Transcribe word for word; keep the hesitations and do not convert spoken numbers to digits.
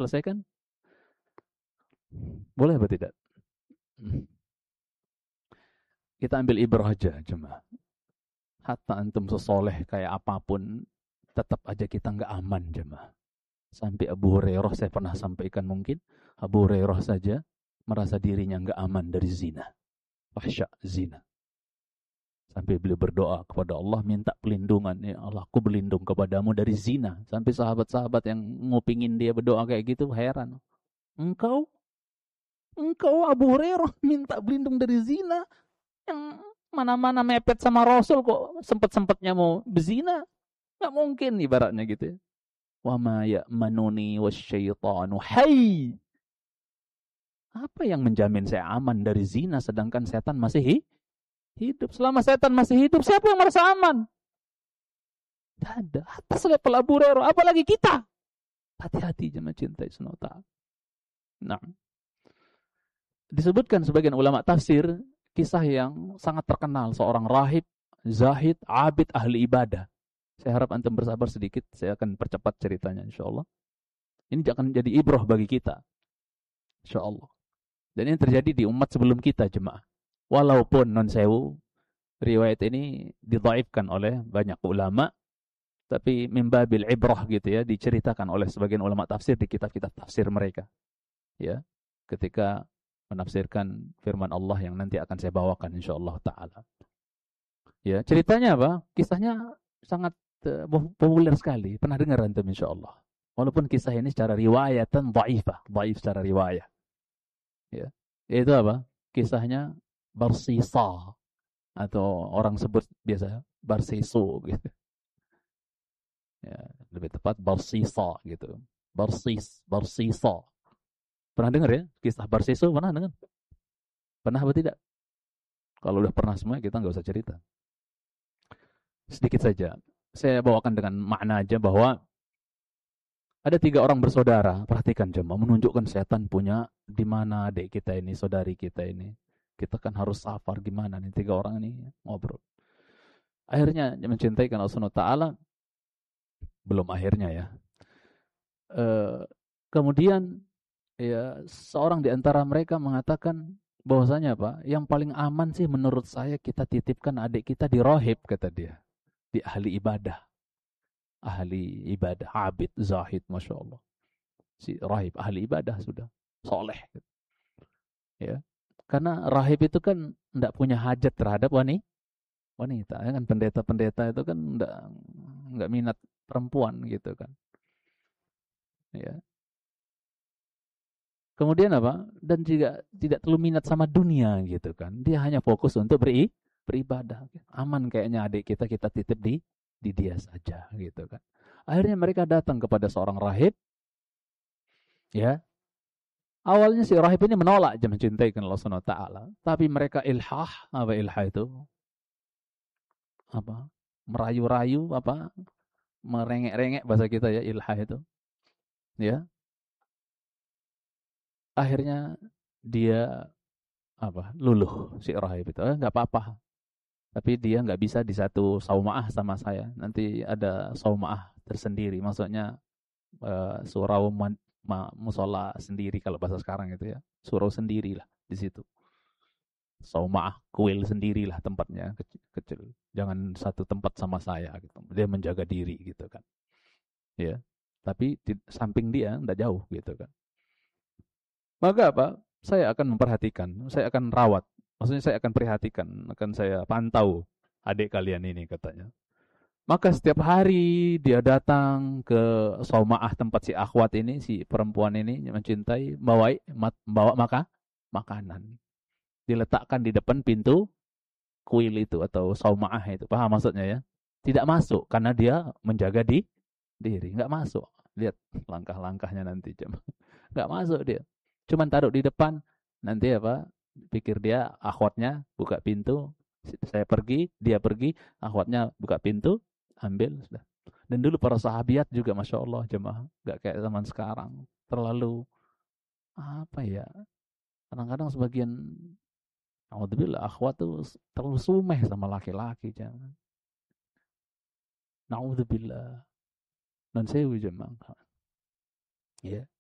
selesaikan? Boleh atau tidak? Kita ambil ibrah aja, jemaah. Hatta antum sesoleh kayak apapun, tetap aja kita nggak aman, jemaah. Sampai Abu Hurairah, saya pernah sampaikan mungkin, Abu Hurairah saja merasa dirinya nggak aman dari zina. Fahsya, zina. Sampai beliau berdoa kepada Allah, minta pelindungan. Ya Allah, aku berlindung kepadamu dari zina. Sampai sahabat-sahabat yang ngupingin dia berdoa kayak gitu, heran. Engkau? Engkau Abu Hurairah minta berlindung dari zina? Yang mana-mana mepet sama Rasul kok sempet-sempetnya mau berzina? Nggak mungkin ibaratnya gitu ya. Wa ma ya'manuni wasyaitanu hayy. Apa yang menjamin saya aman dari zina sedangkan setan masih hidup? Selama setan masih hidup, siapa yang merasa aman? Tidak ada. Atas level Abu Hurairah, apalagi kita. Hati-hati jemaah cintai Subhanahu wa ta'ala. Nah, disebutkan sebagian ulama tafsir kisah yang sangat terkenal seorang rahib, zahid, abid, ahli ibadah. Saya harap antum bersabar sedikit, saya akan percepat ceritanya insyaallah. Ini akan jadi ibrah bagi kita. Insyaallah. Dan ini terjadi di umat sebelum kita jemaah. Walaupun non sewu riwayat ini didhaifkan oleh banyak ulama, tapi mimbabil ibrah gitu ya, diceritakan oleh sebagian ulama tafsir di kitab-kitab tafsir mereka. Ya, ketika menafsirkan firman Allah yang nanti akan saya bawakan insyaallah taala. Ya, ceritanya apa? Kisahnya sangat uh, populer sekali. Pernah dengar antum insyaallah. Walaupun kisah ini secara riwayatan dhaifah, dhaif secara riwayat. Ya. Itu apa? Kisahnya Barsisa atau orang sebut biasa Barsisu gitu. Ya, lebih tepat Barsisa gitu. Barsis, Barsisa. Pernah dengar ya? Kisah Barsisu pernah dengar? Pernah atau tidak? Kalau udah pernah semua kita nggak usah cerita. Sedikit saja. Saya bawakan dengan makna aja bahwa ada tiga orang bersaudara. Perhatikan jemaah, menunjukkan setan punya di mana adik kita ini, saudari kita ini. Kita kan harus safar gimana nih tiga orang ini ngobrol. Akhirnya mencintai Allah Subhanahu wa taala. Belum akhirnya ya. E, kemudian ya seorang di antara mereka mengatakan bahwasanya Pak, yang paling aman sih menurut saya kita titipkan adik kita di rohib, kata dia. Di ahli ibadah. Ahli ibadah, abid, zahid, Masya Allah. Si rahib, ahli ibadah sudah. Soleh. Ya. Karena rahib itu kan tidak punya hajat terhadap wanita. Wanita. Ya kan pendeta-pendeta itu kan tidak nggak minat perempuan gitu kan. Ya. Kemudian apa? Dan juga tidak terlalu minat sama dunia gitu kan. Dia hanya fokus untuk beri, beribadah. Aman kayaknya adik kita kita titip di di dia saja gitu kan. Akhirnya mereka datang kepada seorang rahib. Ya. Awalnya si rahib ini menolak aja mencintai Allah Subhanahu wa taala, tapi mereka ilhah, apa ilhah itu? Apa? Merayu-rayu apa? Merengek-rengek bahasa kita ya, ilhah itu. Ya. Akhirnya dia apa? Luluh si rahib itu. Eh, enggak apa-apa. Tapi dia enggak bisa di satu saumaah sama saya. Nanti ada saumaah tersendiri. Maksudnya uh, surau man, ma, musola sendiri kalau bahasa sekarang itu ya. Surau sendirilah di situ. Saumaah, kuil sendirilah tempatnya kecil, kecil. Jangan satu tempat sama saya gitu. Dia menjaga diri gitu kan. Ya. Tapi di samping dia enggak jauh gitu kan. Maka apa? Saya akan memperhatikan, saya akan rawat. Maksudnya saya akan perhatikan, akan saya pantau adik kalian ini katanya. Maka setiap hari dia datang ke saumaah tempat si akhwat ini, si perempuan ini mencintai, bawa bawa maka makanan. Diletakkan di depan pintu kuil itu atau saumaah itu. Paham maksudnya ya? Tidak masuk karena dia menjaga di diri, enggak masuk. Lihat langkah-langkahnya nanti jam. Enggak masuk dia. Cuman taruh di depan, nanti apa? Pikir dia akhwatnya buka pintu, saya pergi, dia pergi, akhwatnya buka pintu, ambil sudah. Dan dulu para sahabiat juga Masya Allah jemaah, nggak kayak zaman sekarang, terlalu apa ya? Kadang-kadang sebagian alhamdulillah akhwat tuh terlalu sumeh sama laki-laki jangan. Naudzubillah. Dan saya jemaah. Ya.